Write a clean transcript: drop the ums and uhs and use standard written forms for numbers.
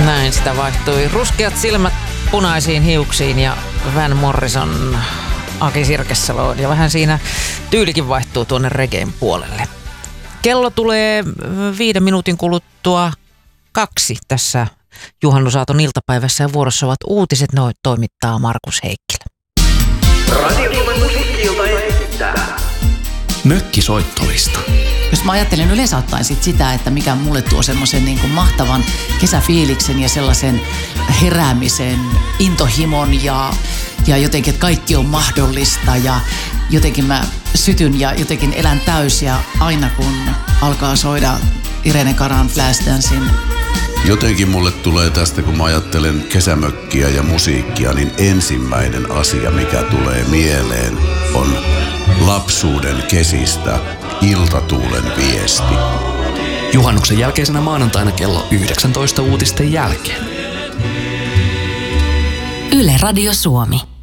Näin sitä vaihtui. Ruskeat silmät punaisiin hiuksiin ja Van Morrison Aki Sirkessaloon. Ja vähän siinä tyylikin vaihtuu tuonne reggaen puolelle. Kello tulee 5 minuutin kuluttua 2 tässä juhannusaaton iltapäivässä ja vuorossa ovat uutiset. Toimittaa Markus Heikkilä. Radio Suomen musiikki-ilta esittää Mökkisoittolista. Jos mä ajattelen yleensä ottaen sitä, että mikä mulle tuo semmoisen niin kuin mahtavan kesäfiiliksen ja sellaisen heräämisen, intohimon ja jotenkin, että kaikki on mahdollista ja jotenkin mä sytyn ja jotenkin elän täysiä aina kun alkaa soida Irene Caran Flashdance. Jotenkin mulle tulee tästä, kun mä ajattelen kesämökkiä ja musiikkia, niin ensimmäinen asia, mikä tulee mieleen, on lapsuuden kesistä iltatuulen viesti. Juhannuksen jälkeisenä maanantaina kello 19 uutisten jälkeen. Yle Radio Suomi.